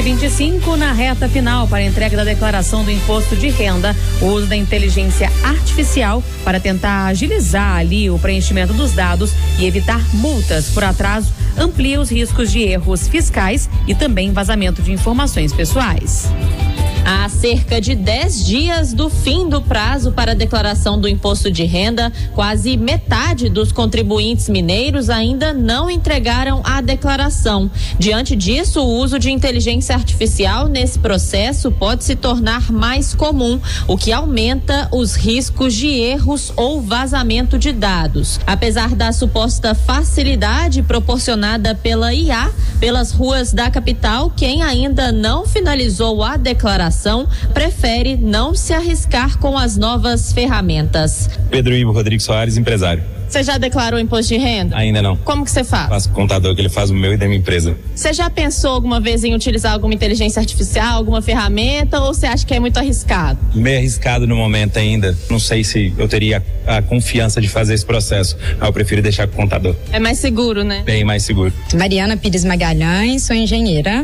2025, na reta final para a entrega da declaração do imposto de renda, o uso da inteligência artificial para tentar agilizar ali o preenchimento dos dados e evitar multas por atraso amplia os riscos de erros fiscais e também vazamento de informações pessoais. Há cerca de 10 dias do fim do prazo para a declaração do imposto de renda, quase metade dos contribuintes mineiros ainda não entregaram a declaração. Diante disso, o uso de inteligência artificial nesse processo pode se tornar mais comum, o que aumenta os riscos de erros ou vazamento de dados. Apesar da suposta facilidade proporcionada pela IA, pelas ruas da capital, quem ainda não finalizou a declaração prefere não se arriscar com as novas ferramentas. Pedro Ivo Rodrigues Soares, empresário. Você já declarou imposto de renda? Ainda não. Como que você faz? Faço com o contador, que ele faz o meu e da minha empresa. Você já pensou alguma vez em utilizar alguma inteligência artificial, alguma ferramenta, ou você acha que é muito arriscado? Meio arriscado no momento ainda. Não sei se eu teria a confiança de fazer esse processo. Eu prefiro deixar com o contador. É mais seguro, né? Bem mais seguro. Mariana Pires Magalhães, sou engenheira,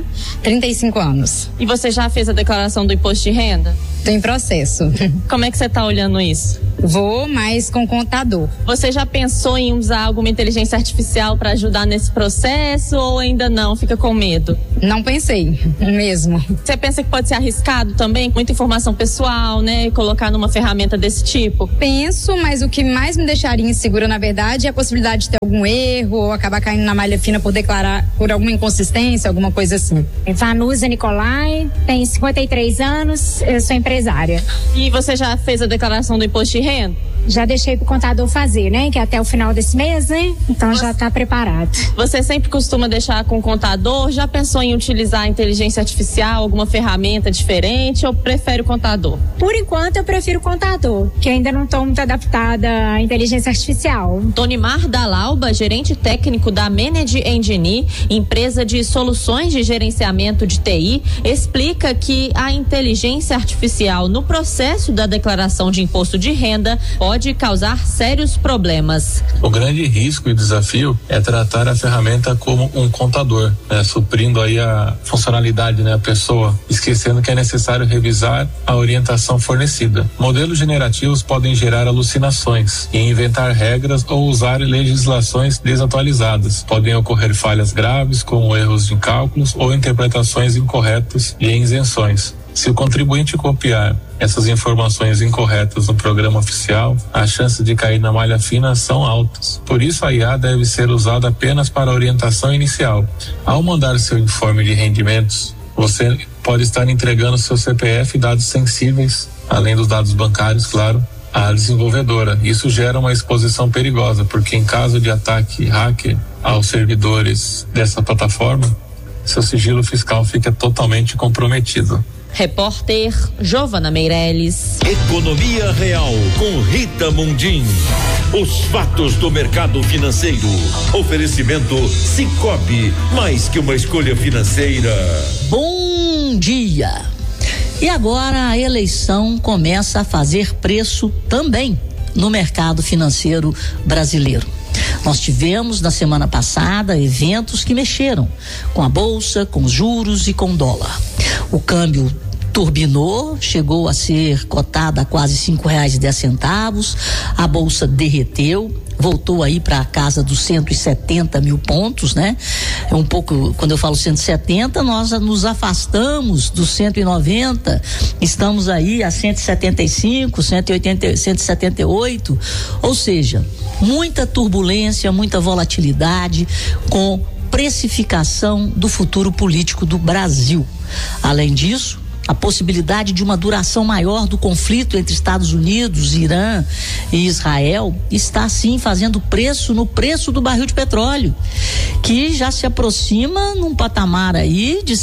35 anos. E você já fez a declaração do imposto de renda? Tô em processo. Como é que você tá olhando isso? Vou, mas com contador. Você já pensou em usar alguma inteligência artificial para ajudar nesse processo ou ainda não? Fica com medo? Não pensei, mesmo. Você pensa que pode ser arriscado também? Muita informação pessoal, né? Colocar numa ferramenta desse tipo? Penso, mas o que mais me deixaria insegura, na verdade, é a possibilidade de ter algum erro ou acabar caindo na malha fina por declarar por alguma inconsistência, alguma coisa assim. Vanusa Nicolai, tenho 53 anos, eu sou empresária. E você já fez a declaração do imposto de renda? Já deixei pro contador fazer, né? Que é até o final desse mês, né? Então já tá preparado. Você sempre costuma deixar com o contador? Já pensou em utilizar a inteligência artificial, alguma ferramenta diferente ou prefere o contador? Por enquanto eu prefiro o contador, que ainda não tô muito adaptada à inteligência artificial. Tonimar Dalauba, gerente técnico da Manage Engine, empresa de soluções de gerenciamento de TI, explica que a inteligência artificial no processo da declaração de imposto de renda pode causar sérios problemas. O grande risco e desafio é tratar a ferramenta como um contador, né? Suprindo aí a funcionalidade, né? A pessoa, esquecendo que é necessário revisar a orientação fornecida. Modelos generativos podem gerar alucinações e inventar regras ou usar legislações desatualizadas. Podem ocorrer falhas graves, como erros de cálculos ou interpretações incorretas de isenções. Se o contribuinte copiar essas informações incorretas no programa oficial, as chances de cair na malha fina são altas. Por isso, a IA deve ser usada apenas para a orientação inicial. Ao mandar seu informe de rendimentos, você pode estar entregando seu CPF e dados sensíveis, além dos dados bancários, claro, à desenvolvedora. Isso gera uma exposição perigosa, porque em caso de ataque hacker aos servidores dessa plataforma, seu sigilo fiscal fica totalmente comprometido. Repórter Giovana Meirelles. Economia Real com Rita Mundim. Os fatos do mercado financeiro. Oferecimento Sicoob, mais que uma escolha financeira. Bom dia. E agora a eleição começa a fazer preço também no mercado financeiro brasileiro. Nós tivemos na semana passada eventos que mexeram com a bolsa, com os juros e com o dólar. O câmbio turbinou, chegou a ser cotada a quase R$5,10. A bolsa derreteu, voltou aí para a casa dos 170 mil pontos, né? É um pouco, quando eu falo 170, nós nos afastamos dos 190, estamos aí a 175, 180, 178, ou seja, muita turbulência, muita volatilidade com precificação do futuro político do Brasil. Além disso, a possibilidade de uma duração maior do conflito entre Estados Unidos, Irã e Israel está sim fazendo preço no preço do barril de petróleo, que já se aproxima num patamar aí de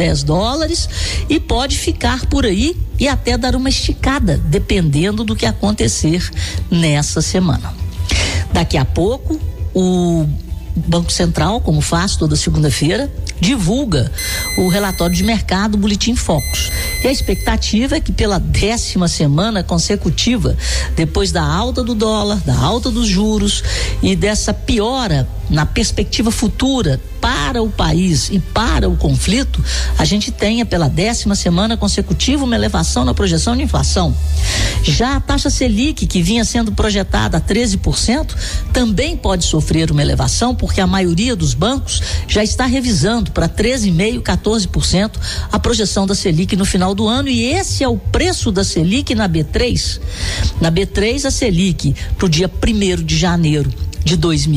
$110 e pode ficar por aí e até dar uma esticada, dependendo do que acontecer nessa semana. Daqui a pouco, o Banco Central, como faz toda segunda-feira, divulga o relatório de mercado, o Boletim Focus. E a expectativa é que pela 10ª semana consecutiva, depois da alta do dólar, da alta dos juros e dessa piora na perspectiva futura para o país e para o conflito, a gente tenha pela 10ª semana consecutiva uma elevação na projeção de inflação. Já a taxa Selic, que vinha sendo projetada a 13%, também pode sofrer uma elevação, porque a maioria dos bancos já está revisando para 13,5%, 14% a projeção da Selic no final do ano, e esse é o preço da Selic na B3. Na B3, a Selic para o dia 1º de janeiro de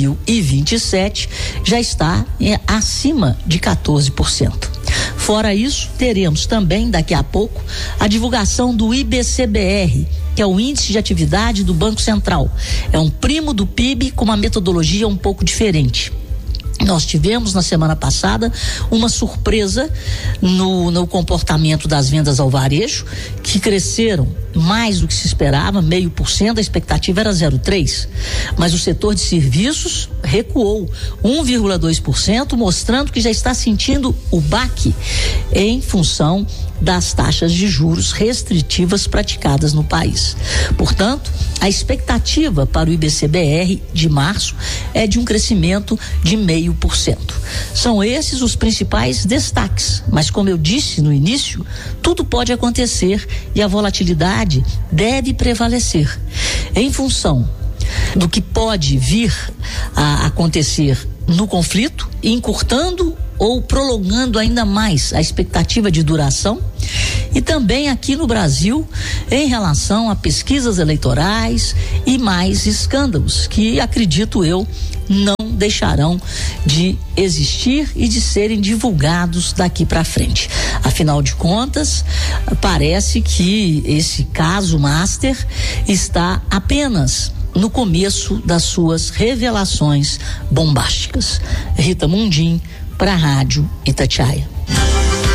2027 já está acima de 14%. Fora isso, teremos também daqui a pouco a divulgação do IBCBR, que é o Índice de Atividade do Banco Central. É um primo do PIB com uma metodologia um pouco diferente. Nós tivemos na semana passada uma surpresa no comportamento das vendas ao varejo, que cresceram mais do que se esperava, 0,5%, a expectativa era 0,3%, mas o setor de serviços recuou 1,2%, mostrando que já está sentindo o baque em função das taxas de juros restritivas praticadas no país. Portanto, a expectativa para o IBCBR de março é de um crescimento de 0,5%. São esses os principais destaques, mas como eu disse no início, tudo pode acontecer e a volatilidade deve prevalecer. Em função do que pode vir a acontecer no conflito, encurtando ou prolongando ainda mais a expectativa de duração, e também aqui no Brasil em relação a pesquisas eleitorais e mais escândalos que, acredito eu, não deixarão de existir e de serem divulgados daqui para frente. Afinal de contas, parece que esse caso Master está apenas no começo das suas revelações bombásticas. Rita Mundim, para a Rádio Itatiaia.